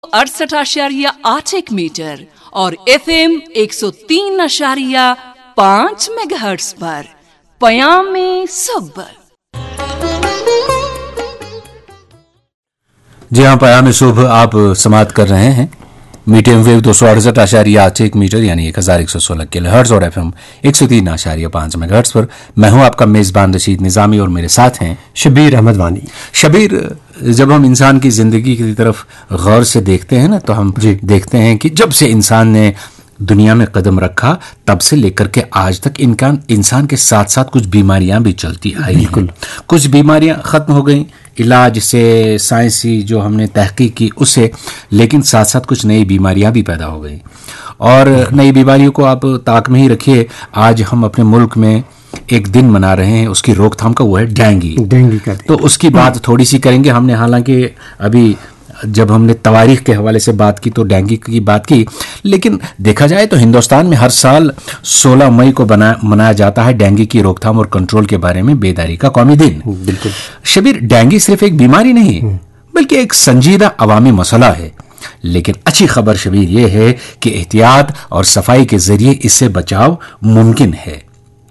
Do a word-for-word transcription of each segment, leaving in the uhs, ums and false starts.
अड़सठ आशारिया आठ एक मीटर और एफ एम एक सौ तीन आशारिया पाँच मेगाहर्ट्ज पर पयाम में सुबह। जी हाँ, पयाम में सुबह आप समाप्त कर रहे हैं मीडियम वेव दो सौ अड़सठ आशारिया आठ एक मीटर यानी एक हजार एक सौ सोलह किलोहर्ट्ज और एफ एम एक सौ तीन आशारिया पाँच मेगाहर्ट्ज पर। मैं हूं आपका मेजबान रशीद निजामी और मेरे साथ हैं शबीर अहमद वानी। शबीर, जब हम इंसान की जिंदगी की तरफ गौर से देखते हैं ना तो हम देखते हैं कि जब से इंसान ने दुनिया में कदम रखा तब से लेकर के आज तक इनका इंसान के साथ साथ कुछ बीमारियां भी चलती आई हैं। कुछ बीमारियां खत्म हो गई इलाज से, साइंसी जो हमने तहकीक की उससे, लेकिन साथ साथ कुछ नई बीमारियां भी पैदा हो गई और नई बीमारियों को आप ताक में ही रखिए। आज हम अपने मुल्क में एक दिन मना रहे हैं उसकी रोकथाम का, वो है डेंगू। डेंगू का तो उसकी बात थोड़ी सी करेंगे। हमने हालांकि अभी जब हमने तवारीख के हवाले से बात की तो डेंगू की बात की, लेकिन देखा जाए तो हिंदुस्तान में हर साल सोलह मई को बना मनाया जाता है डेंगू की रोकथाम और कंट्रोल के बारे में बेदारी का कौमी दिन। बिल्कुल शबीर, डेंगू सिर्फ एक बीमारी नहीं बल्कि एक संजीदा अवामी मसला है। लेकिन अच्छी खबर शबीर यह है कि एहतियात और सफाई के जरिए इससे बचाव मुमकिन है।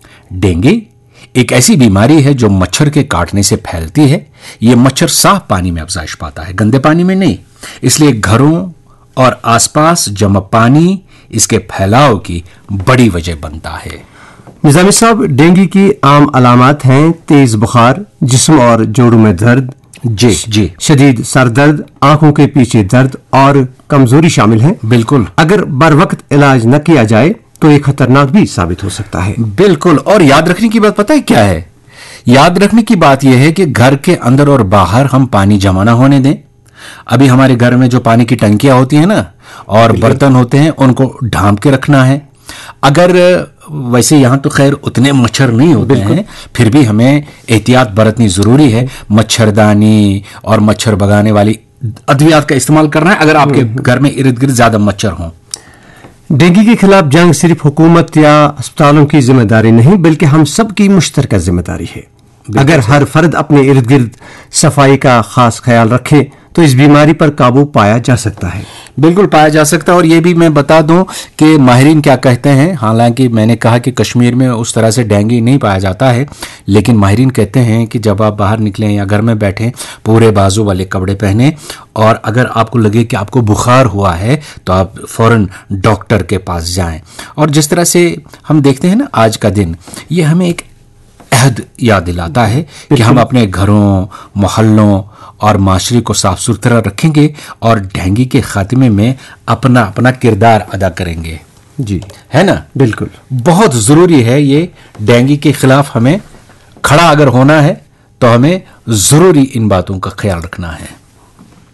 डेंगू एक ऐसी बीमारी है जो मच्छर के काटने से फैलती है। यह मच्छर साफ पानी में अफजाइश पाता है, गंदे पानी में नहीं। इसलिए घरों और आसपास जमा पानी इसके फैलाव की बड़ी वजह बनता है। निजामी साहब, डेंगू की आम अलामत हैं तेज बुखार, जिस्म और जोड़ों में दर्द, जी जी शदीद सर दर्द, आंखों के पीछे दर्द और कमजोरी शामिल है। बिल्कुल, अगर बर वक्त इलाज न किया जाए तो ये खतरनाक भी साबित हो सकता है। बिल्कुल, और याद रखने की बात पता है क्या है? याद रखने की बात यह है कि घर के अंदर और बाहर हम पानी जमा ना होने दें। अभी हमारे घर में जो पानी की टंकियां होती हैं ना और बर्तन होते हैं उनको ढांप के रखना है। अगर वैसे यहां तो खैर उतने मच्छर नहीं होते हैं, फिर भी हमें एहतियात बरतनी जरूरी है। मच्छरदानी और मच्छर भगाने वाली अद्वियात का इस्तेमाल करना है अगर आपके घर में इर्द गिर्द ज्यादा मच्छर हों। डेंगू के खिलाफ जंग सिर्फ हुकूमत या अस्पतालों की जिम्मेदारी नहीं बल्कि हम सब की मुश्तरका जिम्मेदारी है। अगर हर फर्द अपने इर्द गिर्द सफाई का खास ख्याल रखे तो इस बीमारी पर काबू पाया जा सकता है। बिल्कुल पाया जा सकता है। और ये भी मैं बता दूं कि माहिरीन क्या कहते हैं। हालांकि मैंने कहा कि कश्मीर में उस तरह से डेंगू नहीं पाया जाता है, लेकिन माहिरीन कहते हैं कि जब आप बाहर निकलें या घर में बैठें पूरे बाजू वाले कपड़े पहने और अगर आपको लगे कि आपको बुखार हुआ है तो आप फौरन डॉक्टर के पास जाएं। और जिस तरह से हम देखते हैं ना आज का दिन, ये हमें एक अहद याद दिलाता है कि हम अपने घरों, मोहल्लों और माशरे को साफ सुथरा रखेंगे और डेंगू के खात्मे में अपना अपना किरदार अदा करेंगे। जी, है ना? बिल्कुल, बहुत जरूरी है ये। डेंगू के खिलाफ हमें खड़ा अगर होना है तो हमें जरूरी इन बातों का ख्याल रखना है।